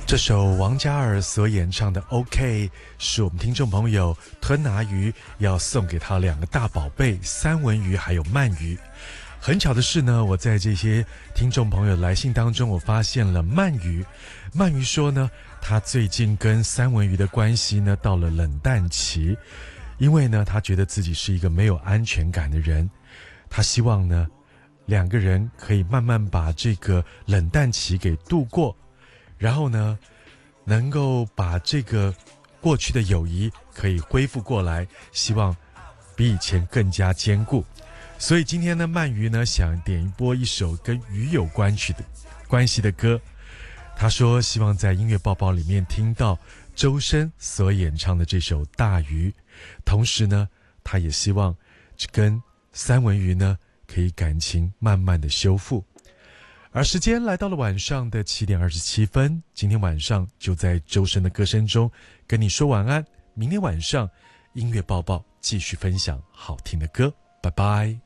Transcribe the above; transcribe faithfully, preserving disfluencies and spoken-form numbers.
这首王嘉尔所演唱的 OK 是我们听众朋友吞拿鱼要送给他两个大宝贝三文鱼还有鳗鱼。很巧的是呢，我在这些听众朋友来信当中，我发现了鳗鱼。鳗鱼说呢，他最近跟三文鱼的关系呢到了冷淡期，因为呢他觉得自己是一个没有安全感的人，他希望呢两个人可以慢慢把这个冷淡期给度过，然后呢能够把这个过去的友谊可以恢复过来，希望比以前更加坚固。所以今天呢，鳗鱼呢想点播一首跟鱼有关系的关系的歌。他说希望在音乐报报里面听到周深所演唱的这首大鱼，同时呢他也希望跟三文鱼呢可以感情慢慢的修复。而时间来到了晚上的七点二十七分，今天晚上就在周深的歌声中跟你说晚安，明天晚上音乐报报继续分享好听的歌，拜拜。